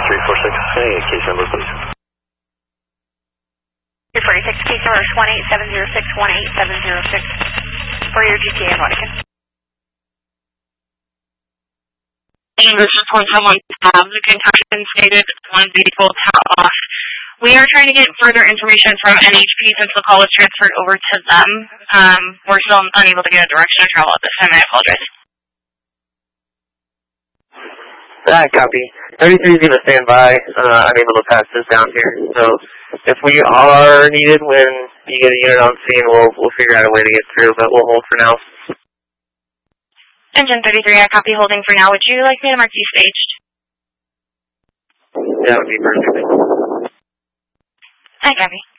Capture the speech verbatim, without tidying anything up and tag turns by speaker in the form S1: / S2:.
S1: three four six. Hey, case number, please.
S2: three forty-six, case number is one eight seven zero six, one eight seven zero six for your G T A Monica.
S3: And this is when someone has the concussion stated, one vehicle top off. We are trying to get further information from N H P since the call was transferred over to them. Um, we're still unable to get a direction of travel at this time. I apologize.
S4: Ah, copy. thirty-three is going to stand by. Uh, I'm able to pass this down here. So if we are needed when you get a unit on scene, we'll, we'll figure out a way to get through, but we'll hold for now.
S3: Engine thirty-three, I copy holding for now. Would you like me to mark you staged?
S4: That would be perfect.
S3: I copy.